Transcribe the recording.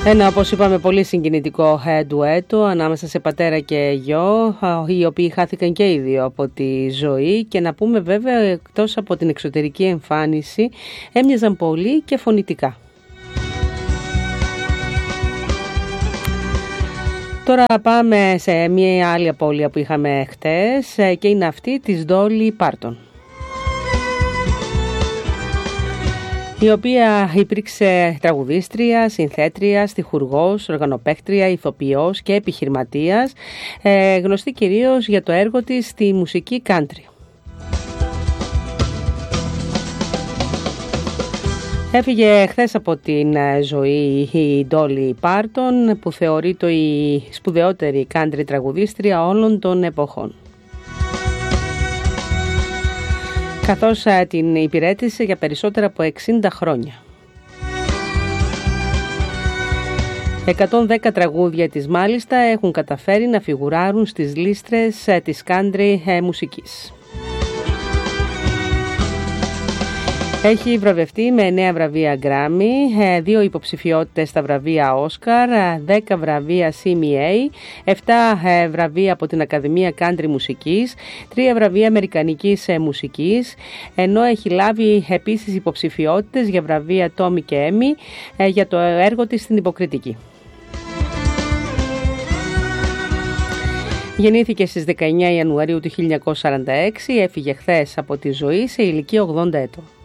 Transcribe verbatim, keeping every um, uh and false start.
Ένα, όπως είπαμε, πολύ συγκινητικό ντουέτο ανάμεσα σε πατέρα και γιο, οι οποίοι χάθηκαν και οι δύο από τη ζωή, και να πούμε βέβαια, εκτός από την εξωτερική εμφάνιση, έμοιαζαν πολύ και φωνητικά. Τώρα πάμε σε μια άλλη απώλεια που είχαμε χτες, και είναι αυτή της Ντόλι Πάρτον, η οποία υπήρξε τραγουδίστρια, συνθέτρια, στιχουργός, οργανοπαίκτρια, ηθοποιός και επιχειρηματίας, ε, γνωστή κυρίως για το έργο της στη μουσική country. Έφυγε χθες από την ζωή η Ντόλι Πάρτον, που θεωρείται η σπουδαιότερη country τραγουδίστρια όλων των εποχών, καθώς την υπηρέτησε για περισσότερα από εξήντα χρόνια. εκατόν δέκα τραγούδια της μάλιστα έχουν καταφέρει να φιγουράρουν στις λίστρες της country μουσικής. Έχει βραβευτεί με εννέα βραβεία Grammy, δύο υποψηφιότητες στα βραβεία Oscar, δέκα βραβεία σι εμ έι, επτά βραβεία από την Ακαδημία Country Μουσικής, τρία βραβεία Αμερικανικής Μουσικής, ενώ έχει λάβει επίσης υποψηφιότητες για βραβεία Tony και Emmy για το έργο της στην υποκριτική. Γεννήθηκε στις δεκαεννέα Ιανουαρίου του χίλια εννιακόσια σαράντα έξι, έφυγε χθες από τη ζωή σε ηλικία ογδόντα ετών.